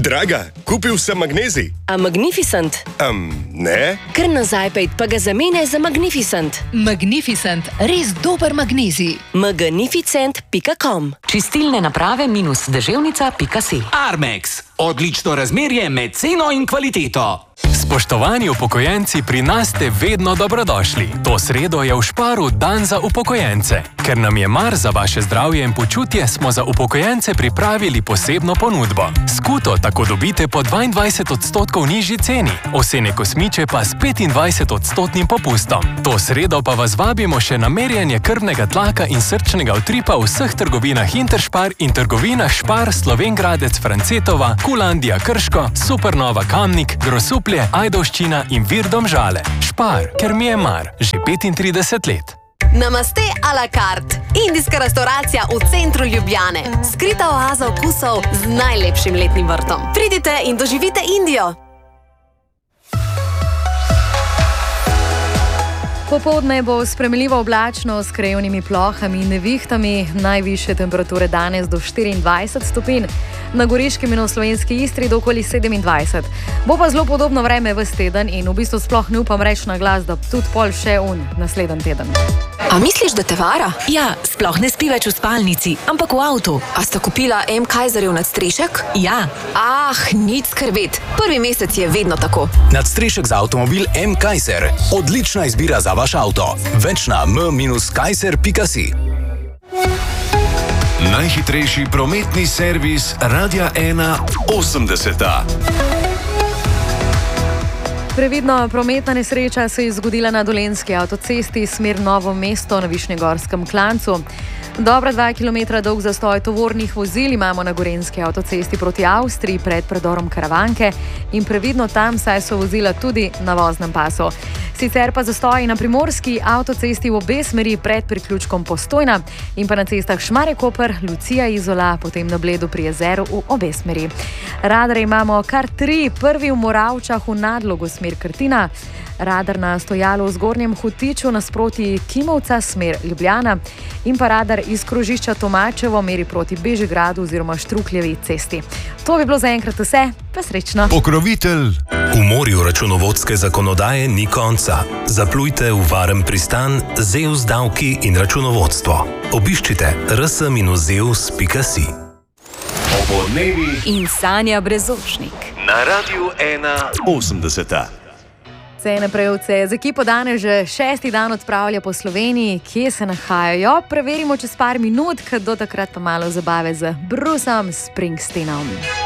Draga, kupil sem magnezij. A Magnificent? Ne. Kar nazaj pejt, pa ga zamenjaj za Magnificent. Magnificent, res dober magnezij. Magnificent.com. Čistilne naprave -deževnica.si. Armex. Odlično razmerje med ceno in kvaliteto. Spoštovani upokojenci, pri nas ste vedno dobrodošli. To sredo je v Šparu dan za upokojence. Ker nam je mar za vaše zdravje in počutje, smo za upokojence pripravili posebno ponudbo. Skuto tako dobite po 22% nižji ceni, ovsene kosmiče pa s 25% popustom. To sredo pa vas vabimo še na merjenje krvnega tlaka in srčnega utripa v vseh trgovinah Interspar in trgovinah Špar, Slovengradec, Francetova, Kulandija Krško, Supernova Kamnik, Grosuplje, Ajdovščina in Vir Domžale. Špar, ker mi je mar, že 35 let. Namaste a la carte. Indijska restauracija v centru Ljubljane. Skrita oaza okusov z najlepšim letnim vrtom. Pridite in doživite Indijo. Popoldne bo sprejemljivo oblačno s krajevnimi plohami in nevihtami, najvišje temperature danes do 24 stopinj, na Goriškem in v Slovenski Istri do okoli 27. Bo pa zelo podobno vreme ves teden in v bistvu sploh ne upam reči na glas, da tudi pol še naslednji teden. A misliš, da te vara? Ja, sploh ne spi več v spalnici, ampak v avtu. A sta kupila M. Kaiserjev nadstrešek? Ja. Nič skrbeti. Prvi mesec je vedno tako. Nadstrešek za avtomobil M. Kaiser. Odlična izbira za vaš avto. Več na m-kaiser.si. Najhitrejši prometni servis Radia 1 80. Previdno, prometna nesreča se je zgodila na Dolenjski avtocesti smer Novo mesto na Višnjegorskem klancu. Dobra 2 km dolg zastoj tovornih vozil imamo na Gorenjski avtocesti proti Avstriji pred predorom Karavanke in previdno tam, saj so vozila tudi na voznem pasu. Sicer pa zastoji na Primorski avtocesti v obe smeri pred priključkom Postojna in pa na cestah Šmarje-Koper, Lucija-Izola, potem na Bledu pri jezeru v obe smeri. Radare imamo kar 3, prvi v Moravčah v Nadlogu smer Krtina, radar na stojalu v Zgornjem Hotiču nasproti Kimovca smer Ljubljana in pa radar iz krožišča Tomačevo meri proti Bežigradu oziroma Štrukljevi cesti. To bi bilo zaenkrat vse, pa srečno. Pokrovitelj. V morju računovodske zakonodaje ni konca. Zaplujte v varen pristan ZEUS davki in računovodstvo. Obiščite rs-zeus.si. Opoldnevi In Sanja Brezošnik. na Radiu 1 80. Cene prejevce z ekipo danes že 6. dan odpravlja po Sloveniji. Kje se nahajajo? Preverimo čez par minut, do takrat pa malo zabave z Bruceom Springsteenom.